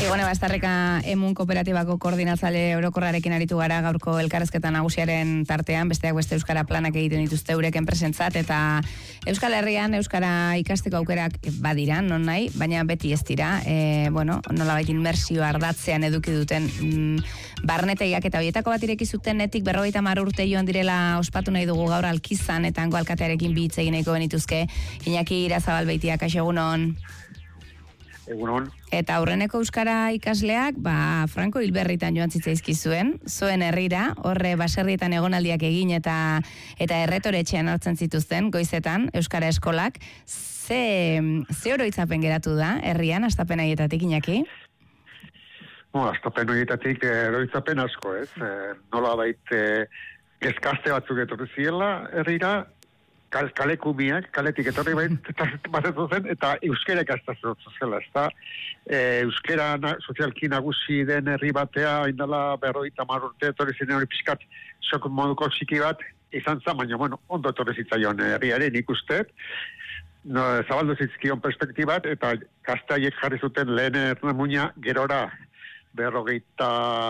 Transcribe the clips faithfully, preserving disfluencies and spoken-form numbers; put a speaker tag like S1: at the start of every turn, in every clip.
S1: Igone Bastarrika Emun Kooperatibako koordinatzaile orokorrarekin aritu gara gaurko elkarrezketa nagusiaren tartean, besteak beste euskara planak egiten dituzte eurek enpresentzat, eta Euskal Herrian euskara ikasteko aukerak badira, non nahi, baina beti ez dira, e, bueno, nolabait inmersio ardatzean eduki duten mm, barnetegiak, eta horietako bat ireki zutenetik berrogeita hamar urte joan direla ospatu nahi dugu gaur Alkizan, eta hango alkatearekin bi hitz egin nahiko genituzke. Iñaki Irazabalbeitia, kaixo egunon.
S2: Egunon.
S1: Eta aurreneko euskara ikasleak, ba, Franco Hilberritan joan zitzaizkizuen, zuen herrira, horre baserrietan egonaldiak egin eta eta erretoretxean hartzen zituzten, goizetan, euskara eskolak. Ze, ze oroitzapen geratu da, herrian, astapen aietatik, Iñaki?
S2: No, astapen aietatik oroitzapen asko, ez? E, nola baita, gezkaste batzuk etorri ziela herrira, Kal, kalekumiak, kaletik etorri batetu zen, eta euskera ikastatzen zela, ez da, e, euskera na, sozialki nagusi den herri batea, indala berrogeita hamar urte, etorri ziren hori pixkat, sok moduko txiki bat, izan zen, baina, bueno, ondo etorri zitzaion herriaren nik uste, no, zabaldu zitzkion perspektibat, eta gaztaiek jarri zuten lehen ernamuina, gerora berrogeita,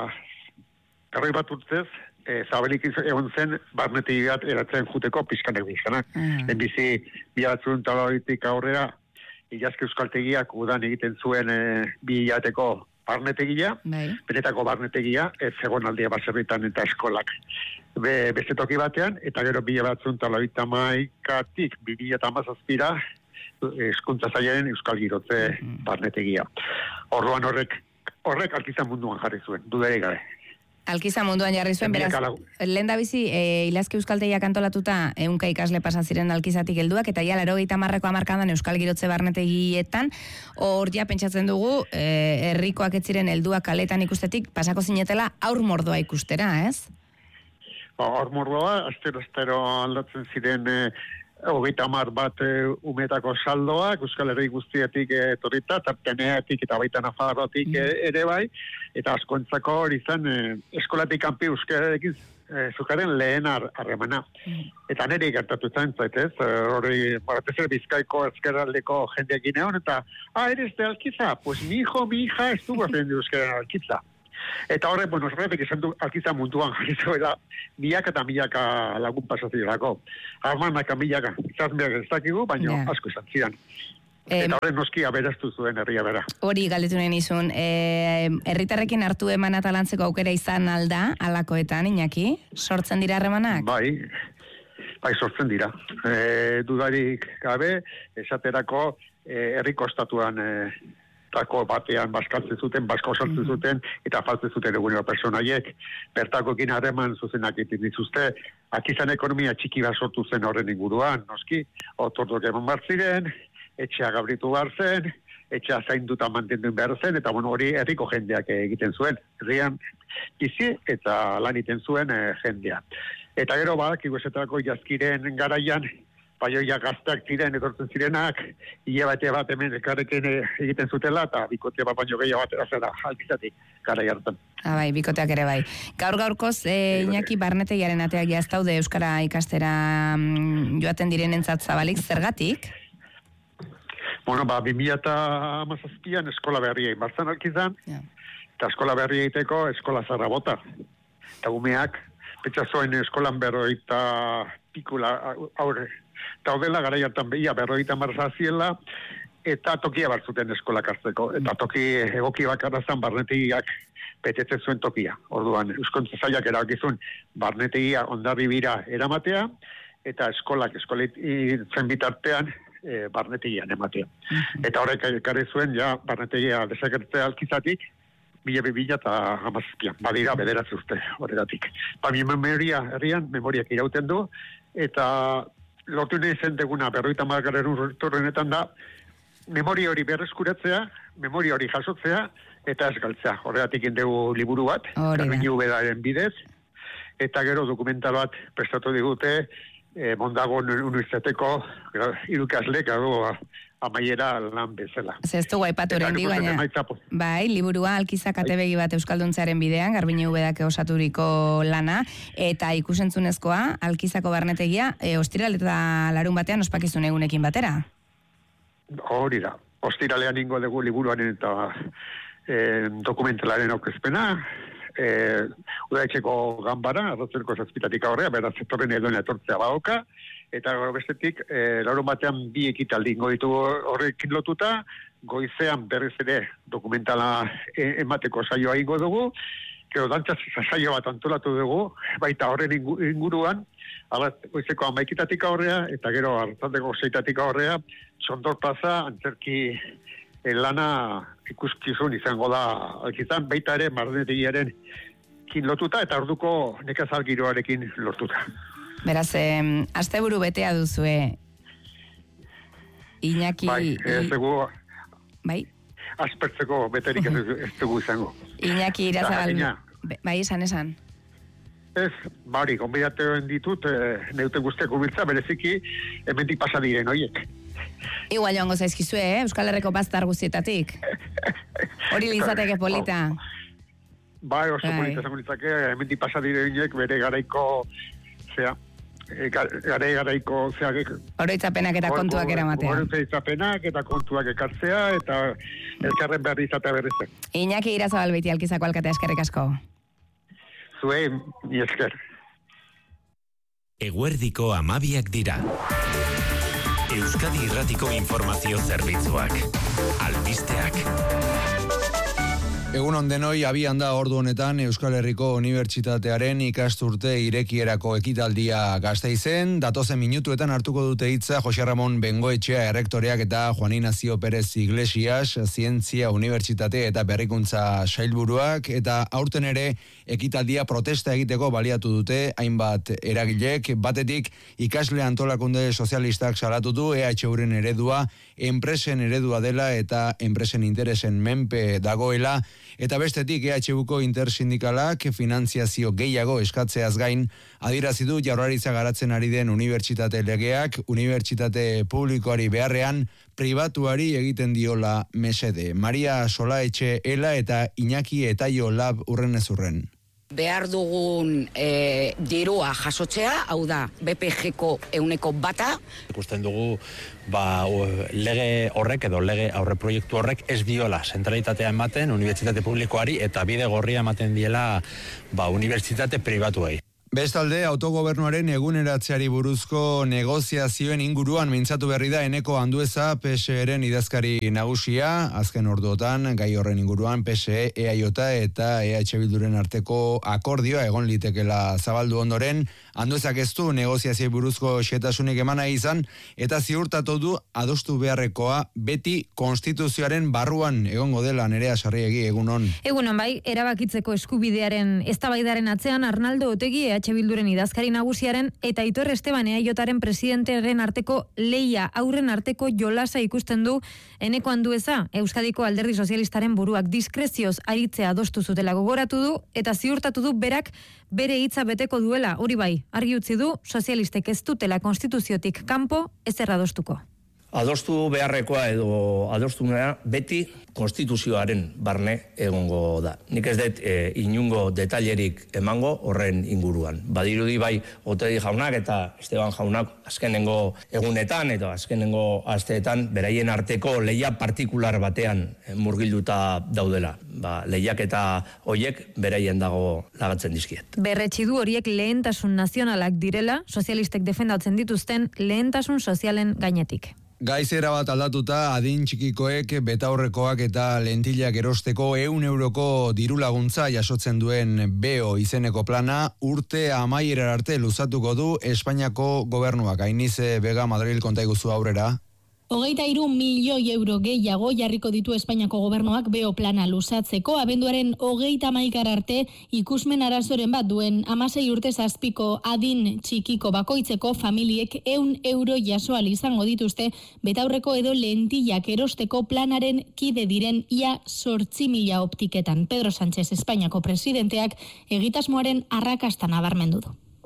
S2: berroi bat urtez, E, zabelik egon zen barnetik bat eratzen juteko pizkanek bizanak. Mm. Enbizi, bila batzuen talaritik aurrera, Ilazke Euskaltegiak udan egiten zuen e, bi hilateko barnetegia, bai. Benetako barnetegia, ez egon aldia baserritan eta eskolak. Be, beste toki batean, eta gero bila batzuen talarita maikatik, bi bila eta mazazpira, eskuntza zaiaren Euskal Girotze mm. barnetegia. Orduan horrek, horrek Alkizan munduan jarri zuen, dudere gabe.
S1: Alkiza munduan jarri zuen, beraz, lehen da bizi, e, Ilazke Euskaltegiak antolatuta ehunka ikasle pasa ziren Alkizatik helduak, eta ja, laurogeita hamarreko hamarkadan Euskal Girotze barnetegietan, hor ja pentsatzen dugu, e, herrikoak ez ziren helduak kaletan ikustetik, pasako zinetela aur mordoa ikustera, ez?
S2: Ba, aur mordoa, astero-astero aldatzen ziren e, hogeita hamar bat e, umetako saldoak, Euskal Herri guztietik etorrita, tarteneatik eta baita Nafarroatik mm. e, ere bai, eta askontzako hori zen e, eskolatik kanpi euskararekin e, zukaren lehen harremana. Mm. Eta nire gertatu zen zaitez, hori baratez Bizkaiko ezkerraldeko jendeekin egon, eta, ah, eres de Alkiza, pues mi hijo, mi hija, estuvo haciendo euskara Alkiza. Eta horre, bueno, horretik izan du Alkiza munduan jarrizu, eta milaka eta milaka lagun pasazioako. Armanaka milaka, zazmeak ez dakigu, baina yeah. asko izan zidan. Eta horre noskia beraztu zuen herria bera.
S1: Hori galdetu nahi nizun, e, herritarrekin hartu eman atalantzeko aukera izan alda, alakoetan, Iñaki? Sortzen dira harremanak?
S2: Bai, bai sortzen dira. E, dudarik gabe, esaterako e, herriko estatuan e, tako batean baskaltzen zuten, basko sartzen zuten, eta faltzen zuten egunero personaiek, bertakoekin harreman zuzenak egiten dituzte, Akizan ekonomia txiki bat sortu zen horren inguruan, noski, otordok eman bar ziren, etxea gabritu bar zen, etxea zainduta mantenduen behar zen, eta bueno, hori herriko jendeak egiten zuen, herrian bizi eta lan egiten zuen e, jendea. Eta gero bak, iguesetarako jazkiren garaian, paioia gazteak ziren, etortzen zirenak, hile batea bat hemen elkarrekin egiten zutela, eta bikotea bat baino gehiago batera zela, Alkizatik, gara jartan.
S1: Ah, bai, bikoteak ere bai. Gaur gaurkoz, e, Iñaki barnetegiaren ateak jaztaude euskara ikastera mm, joaten direnentzat zabalik, zergatik?
S2: Bueno, ba, bi mila eta hamazazpian eskola berria inbartzen Alkizan, yeah. eta eskola berria egiteko eskola zarra bota. Eta umeak, petxazoen eskolan berroita pikula aurre. Eta hodela gara jartan behia berroita marzaziela, eta tokia batzuten eskolak hartzeko. Eta toki egoki bakarrazan barnetegiak betetzen zuen tokia. Orduan, euskontza zaiak erabakizun barnetegia ondarri bira eramatea, eta eskolak, eskolit zen bitartean, e, barnetegian ematea. Eta horrek ekarri zuen, ja, barnetegia desagertzea Alkizatik, bila bila eta hamazazpian. Badira, bederatze uste, horregatik. Ba, mi memoria herrian, memoriak irauten du, eta lortu nahi zen deguna, berroita margaren urtorrenetan da, memoria hori berreskuratzea, memoria hori jasotzea, eta ez galtzea. Horregatik indegu liburu bat, Garbine Ubedaren bidez, eta gero dokumental bat prestatu digute, eh, Mondagon Unibertsitateko irukasle, gero amaiera lan bezala.
S1: Ez du aipatu horrendi, baina bai, liburua Alkiza katebegi bat euskalduntzearen bidean, Garbine Ubedak osaturiko lana, eta ikusentzunezkoa Alkizako barnetegia, e, ostiral eta larun batean ospakizun egunekin batera.
S2: Hori da, ostiralean ingo dugu liburuaren eta e, dokumentalaren aurkezpena, e, udaetxeko ganbara, arratzerko zazpitatik aurrea, beraz etorren edoen etortzea badoka, eta bestetik, e, larun batean bi ekitaldi ingo ditu horrekin lotuta, goizean berriz ere dokumentala e, emateko saioa ingo dugu, gero dantza saio bat antolatu dugu, baita horren inguruan, goizeko amaikitatik aurrea, eta gero hartzateko seitatik aurrea, Sondor plaza, antzerki lana ikuskizun izango da alkitan, baita ere mardenetegiaren kin lotuta, eta orduko nekazal giroarekin lotuta.
S1: Beraz, eh, asteburu betea duzue, Iñaki...
S2: Bai, ez dugu...
S1: Bai?
S2: Aspertzeko beterik ez dugu izango.
S1: Iñaki Irazagal... Bai, esan, esan.
S2: Ez, bari, konbidateoen ditut, e, neuten guztiak urbiltza, bereziki, hemendik pasa diren horiek.
S1: Igual joango zaizkizue, eh? Euskal Herriko baztar guztietatik. Hori lintzateke polita.
S2: Bai, oso Ai. polita zango litzake, hemendik pasa diren horiek, bere garaiko, zea, e, gare garaiko, zea...
S1: Oroitzapenak eta kontuak eramatea.
S2: Oroitzapenak eta kontuak ekartzea, eta elkarren behar izatea berrizte.
S1: Iñaki Irazabal Beiti Alkizako alkatea, eskerrik asko.
S2: Zue, mi esker.
S3: Eguerdiko amabiak dira. Euskadi Irratiko Informazio Zerbitzuak. Albisteak.
S4: Egun ondenoi, abian da ordu honetan Euskal Herriko Unibertsitatearen ikasturte irekierako ekitaldia Gasteizen. Datozen minutuetan hartuko dute hitza Jose Ramon Bengoetxea errektoreak eta Juan Ignacio Pérez Iglesias Zientzia Unibertsitate eta Berrikuntza Sailburuak, eta aurten ere ekitaldia protesta egiteko baliatu dute hainbat eragilek. Batetik ikasle antolakunde sozialistak salatu du E H Uren eredua enpresen eredua dela eta enpresen interesen menpe dagoela. Eta bestetik E H Uko intersindikalak finantziazio gehiago eskatzeaz gain adierazi du Jaurlaritza garatzen ari den unibertsitate legeak unibertsitate publikoari beharrean pribatuari egiten diola mesede. Maria Solaetxe Ela eta Iñaki Etaio Lab urrenez urren.
S5: Behar dugun e, dirua jasotzea, hau da, B P G-ko euneko bata.
S6: Ikusten dugu, ba, lege horrek edo lege aurre proiektu horrek ez diola zentralitatea ematen unibertsitate publikoari eta bide gorria ematen diela ba, unibertsitate pribatuei.
S4: Bestalde, autogobernuaren eguneratzeari buruzko negoziazioen inguruan mintzatu berri da Eneko Andueza P S E-ren idazkari nagusia. Azken orduotan, gai horren inguruan P S E, E A J eta E H Bilduren arteko akordioa egon litekela zabaldu ondoren. Anduezak ez du negoziazioi buruzko xetasunik emana izan, eta ziurtatu du adostu beharrekoa beti konstituzioaren barruan egongo dela. Nerea Sarriegi, egunon.
S7: Egunon bai, erabakitzeko eskubidearen eztabaidaren atzean Arnaldo Otegi E H Bilduren idazkari nagusiaren eta Aitor Esteban E A Jaren presidentearen arteko leia aurren arteko jolasa ikusten du Eneko Andueza. Euskadiko Alderdi Sozialistaren buruak diskrezioz aritzea adostu zutela gogoratu du eta ziurtatu du berak bere hitza beteko duela. Hori bai, argi utzi du sozialistek ez dutela konstituziotik kanpo ezer adostuko.
S8: Adostu beharrekoa edo adostu nahi beti konstituzioaren barne egongo da. Nik ez dut e, inungo detailerik emango horren inguruan. Badirudi bai Otegi jaunak eta Esteban jaunak azkenengo egunetan eta azkenengo asteetan beraien arteko leia partikular batean murgilduta daudela. Ba, lehiak eta hoiek beraien dago lagatzen dizkiet.
S7: Berretsi du horiek lehentasun nazionalak direla, sozialistek defendatzen dituzten lehentasun sozialen gainetik.
S4: Gaizera bat aldatuta, adin txikikoek betaurrekoak eta lentilak erosteko ehun euroko diru laguntza jasotzen duen Beo izeneko plana urte amaierar arte luzatuko du Espainiako gobernuak. Ainize Vega, Madrid, konta iguzu aurrera.
S9: Hogeita hiru milioi euro gehiago jarriko ditu Espainiako gobernuak Beo plana luzatzeko, abenduaren hogeita hamaikara arte ikusmen arazoren bat duen hamasei urte zazpiko adin txikiko bakoitzeko familiek ehun euro jasoal izango dituzte betaurreko edo lentillak erosteko planaren kide diren ia zortzi mila optiketan. Pedro Sánchez Espainiako presidenteak egitasmoaren arrakasta nabarmendu du.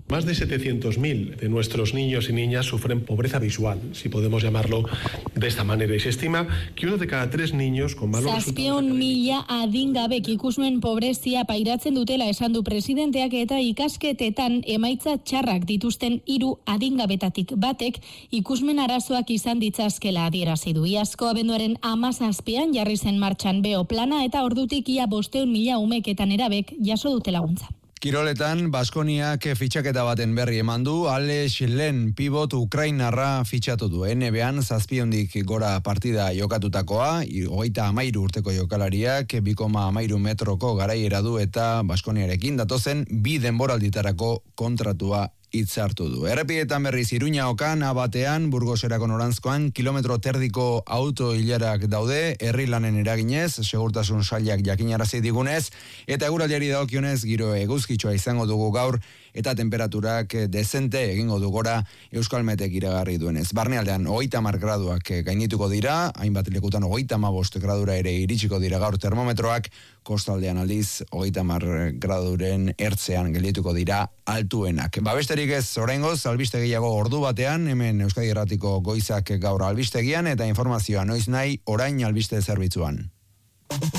S10: Más de setecientos mil de nuestros niños y niñas sufren pobreza visual, si podemos llamarlo de esta manera, y se estima que uno de cada tres niños con malos resultados...
S9: Zazpion mila adingabek ikusmen pobrezia pairatzen dutela esan du presidenteak eta ikasketetan emaitza txarrak dituzten hiru adingabetatik batek ikusmen arazoak izan ditzazkela adierazi du. Iazko abenduaren hamazazpian jarri zen martxan beo plana eta ordutik ia bosteun mila umek eta nerabek jaso dute laguntza.
S4: Kiroletan, Baskoniak fitxaketa baten berri eman du, Alex Len pibot Ukrainarra fitxatu du. N B An zazpiondik gora partida jokatutakoa, hogeita amairu urteko jokalariak, bikoma amairu metroko garaiera du eta Baskoniarekin datozen bi denboralditarako kontratua hitzartu du. Errepietan berriz Iruña okan, abatean, Burgoserako norantzkoan, kilometro terdiko auto hilarak daude, herri lanen eraginez, segurtasun sailak jakinarazi digunez, eta eguraldiari dagokionez giro eguzkitsua izango dugu gaur, eta temperaturak dezente egingo du gora Euskalmetek iragarri duenez. Barnealdean hogeita hamar graduak gainituko dira, hainbat lekutan hogeita hamabost gradura ere iritsiko dira gaur termometroak, kostaldean aldiz hogeita hamar graduren ertzean geldituko dira altuenak. Babesterik ez oraingoz albiste gehiago ordu batean, hemen Euskadi Irratiko goizak gaur albistegian eta informazioa noiz nahi orain albiste zerbitzuan.